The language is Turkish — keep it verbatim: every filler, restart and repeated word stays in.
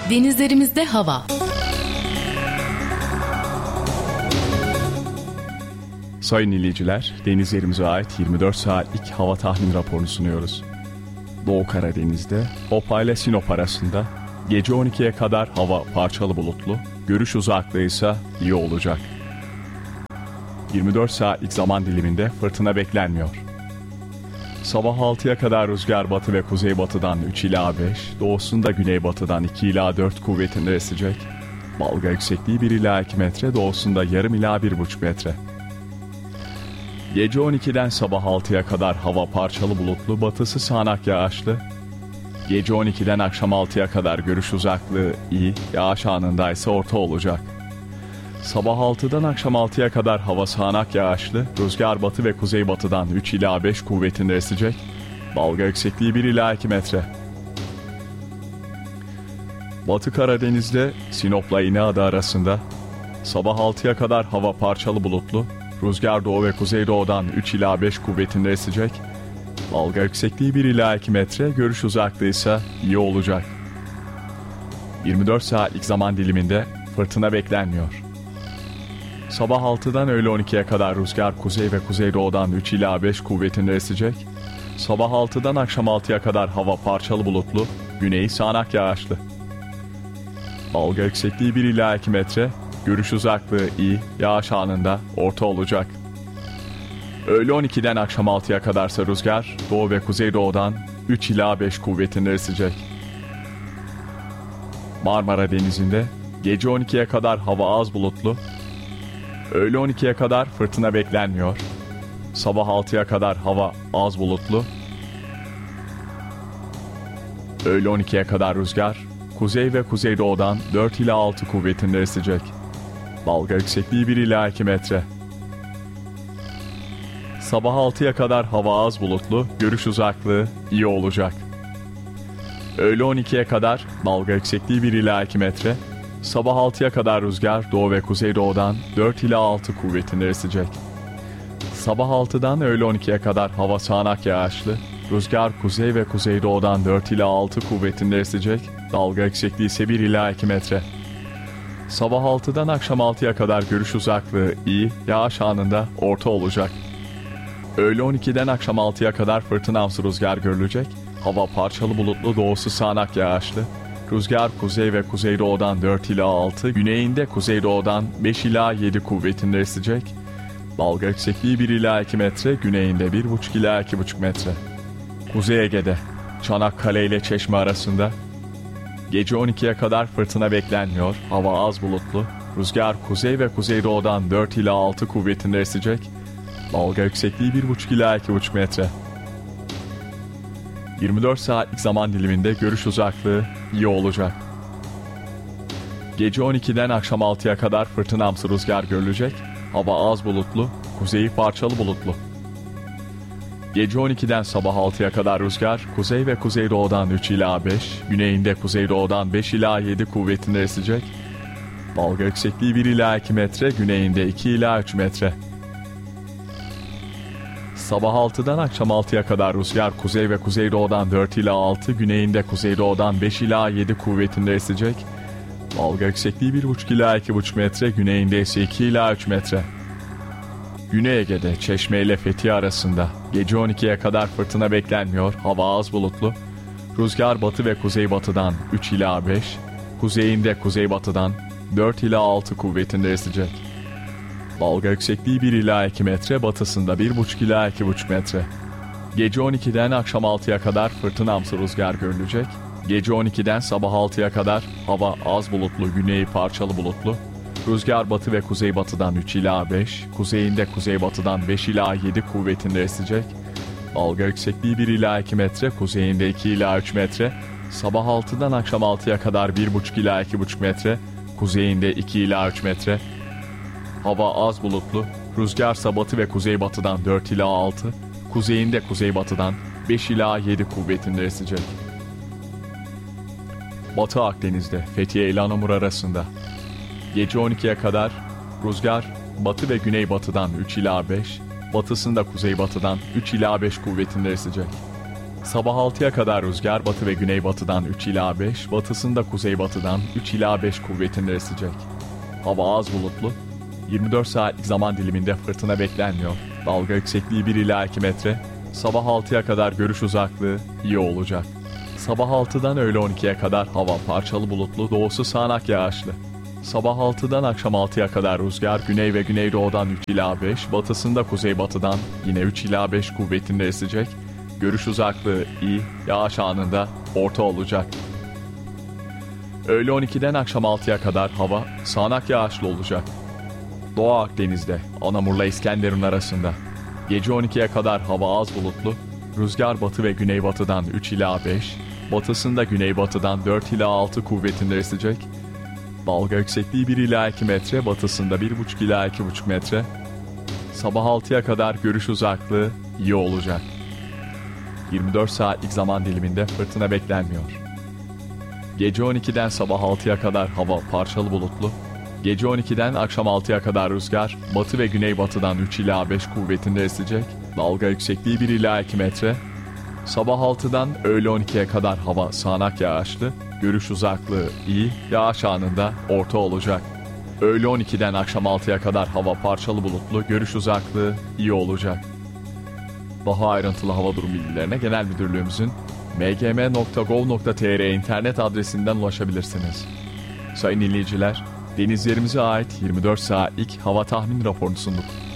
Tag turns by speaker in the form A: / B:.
A: Denizlerimizde hava.
B: Sayın dinleyiciler, denizlerimize ait yirmi dört saatlik hava tahmin raporunu sunuyoruz. Doğu Karadeniz'de Hopa ile Sinop arasında gece on ikiye kadar hava parçalı bulutlu, görüş uzaklığı ise iyi olacak. yirmi dört saatlik zaman diliminde fırtına beklenmiyor. Sabah altıya kadar rüzgar batı ve kuzeybatıdan üç ila beş, doğusunda güneybatıdan iki ila dört kuvvetinde esecek. Dalga yüksekliği bir ila iki metre, doğusunda yarım ila bir buçuk metre. Gece on ikiden sabah altıya kadar hava parçalı bulutlu, batısı sağanak yağışlı. Gece on ikiden akşam altıya kadar görüş uzaklığı iyi, yağış anında ise orta olacak. Sabah altıdan akşam altıya kadar hava sağanak yağışlı, rüzgar batı ve kuzeybatıdan üç ila beş kuvvetinde esecek. Dalga yüksekliği bir ila iki metre. Batı Karadeniz'de Sinop'la İnegöl arasında sabah altıya kadar hava parçalı bulutlu, rüzgar doğu ve kuzeydoğudan üç ila beş kuvvetinde esecek. Dalga yüksekliği bir ila iki metre, görüş uzaklığı ise iyi olacak. yirmi dört saatlik zaman diliminde fırtına beklenmiyor. Sabah altıdan öğle on ikiye kadar rüzgar kuzey ve kuzeydoğudan üç ila beş kuvvetinde esecek. Sabah altıdan akşam altıya kadar hava parçalı bulutlu, güneyi sağanak yağışlı. Dalga yüksekliği bir ila iki metre, görüş uzaklığı iyi, yağış anında orta olacak. Öğle on ikiden akşam altıya kadarsa rüzgar doğu ve kuzeydoğudan üç ila beş kuvvetinde esecek. Marmara Denizi'nde gece on ikiye kadar hava az bulutlu, öğle on ikiye kadar fırtına beklenmiyor. Sabah altıya kadar hava az bulutlu, öğle on ikiye kadar rüzgar kuzey ve kuzeydoğudan dört ila altı kuvvetinde esecek. Dalga yüksekliği bir ila iki metre. Sabah altıya kadar hava az bulutlu, görüş uzaklığı iyi olacak. Öğle on ikiye kadar dalga yüksekliği bir ila iki metre. Sabah altıya kadar rüzgar doğu ve kuzeydoğudan dört ila altı kuvvetinde esecek. Sabah altıdan öğle on ikiye kadar hava sağanak yağışlı, rüzgar kuzey ve kuzeydoğudan dört ila altı kuvvetinde esecek. Dalga yüksekliği ise bir ila iki metre. Sabah altıdan akşam altıya kadar görüş uzaklığı iyi, yağış anında orta olacak. Öğle on ikiden akşam altıya kadar fırtınamsı rüzgar görülecek. Hava parçalı bulutlu, doğusu sağanak yağışlı. Rüzgar kuzey ve kuzeydoğudan dört ila altı, güneyinde kuzeydoğudan beş ila yedi kuvvetinde esecek. Dalga yüksekliği bir ila iki metre, güneyinde bir buçuk ila iki buçuk metre. Kuzey Ege'de Çanakkale ile Çeşme arasında gece on ikiye kadar fırtına beklenmiyor. Hava az bulutlu. Rüzgar kuzey ve kuzeydoğudan dört ila altı kuvvetinde esecek. Dalga yüksekliği bir buçuk ila iki buçuk metre. yirmi dört saatlik zaman diliminde görüş uzaklığı iyi olacak. Gece on ikiden akşam altıya kadar fırtınamsı rüzgar görülecek. Hava az bulutlu, kuzeyi parçalı bulutlu. Gece on ikiden sabah altıya kadar rüzgar kuzey ve kuzeydoğudan üç ila beş, güneyinde kuzeydoğudan beş ila yedi kuvvetinde esecek. Dalga yüksekliği bir ila iki metre, güneyinde iki ila üç metre. Sabah altıdan akşam altıya kadar rüzgar kuzey ve kuzeydoğudan dört ila altı, güneyinde kuzeydoğudan beş ila yedi kuvvetinde esecek. Dalga yüksekliği bir buçuk ila iki buçuk metre, güneyinde ise iki ila üç metre. Güney Ege'de Çeşme ile Fethiye arasında gece on ikiye kadar fırtına beklenmiyor. Hava az bulutlu. Rüzgar batı ve kuzeybatıdan üç ila beş, kuzeyinde kuzeybatıdan dört ila altı kuvvetinde esecek. Dalga yüksekliği bir ila iki metre, batısında bir buçuk ila iki buçuk metre. Gece on ikiden akşam altıya kadar fırtınamsı rüzgar görülecek. Gece on ikiden sabah altıya kadar hava az bulutlu, güneyi parçalı bulutlu. Rüzgar batı ve kuzeybatıdan üç ila beş, kuzeyinde kuzeybatıdan beş ila yedi kuvvetinde esecek. Dalga yüksekliği bir ila iki metre, kuzeyinde iki ila üç metre. Sabah altıdan akşam altıya kadar bir buçuk ila iki buçuk metre, kuzeyinde iki ila üç metre. Hava az bulutlu, rüzgar batı ve kuzeybatıdan dört ila altı, kuzeyinde kuzeybatıdan beş ila yedi kuvvetinde esecek. Batı Akdeniz'de Fethiye ile Anamur arasında gece on ikiye kadar rüzgar batı ve güneybatıdan üç ila beş, batısında kuzeybatıdan üç ila beş kuvvetinde esecek. Sabah altıya kadar rüzgar batı ve güneybatıdan üç ila beş, batısında kuzeybatıdan üç ila beş kuvvetinde esecek. Hava az bulutlu. yirmi dört saatlik zaman diliminde fırtına beklenmiyor. Dalga yüksekliği bir ila iki metre. Sabah altıya kadar görüş uzaklığı iyi olacak. Sabah altıdan öğle on ikiye kadar hava parçalı bulutlu, doğusu sağanak yağışlı. Sabah altıdan akşam altıya kadar rüzgar güney ve güneydoğudan üç ila beş, batısında kuzeybatıdan yine üç ila beş kuvvetinde esecek. Görüş uzaklığı iyi, yağış anında orta olacak. Öğle on ikiden akşam altıya kadar hava sağanak yağışlı olacak. Doğu Akdeniz'de Anamur'la İskenderun arasında. Gece on ikiye kadar hava az bulutlu, rüzgar batı ve güneybatıdan üç ila beş, batısında güneybatıdan dört ila altı kuvvetinde esecek. Dalga yüksekliği bir ila iki metre, batısında bir buçuk ila iki buçuk metre. Sabah altıya kadar görüş uzaklığı iyi olacak. yirmi dört saatlik zaman diliminde fırtına beklenmiyor. Gece on ikiden sabah altıya kadar hava parçalı bulutlu. Gece on ikiden akşam altıya kadar rüzgar batı ve güneybatıdan üç ila beş kuvvetinde esecek. Dalga yüksekliği bir ila iki metre. Sabah altıdan öğle on ikiye kadar hava sağanak yağışlı. Görüş uzaklığı iyi, yağış anında orta olacak. Öğle on ikiden akşam altıya kadar hava parçalı bulutlu, görüş uzaklığı iyi olacak. Daha ayrıntılı hava durum bilgilerine Genel Müdürlüğümüzün m g m nokta gov nokta t r internet adresinden ulaşabilirsiniz. Sayın dinleyiciler, denizlerimize ait yirmi dört saatlik hava tahmin raporunu sunduk.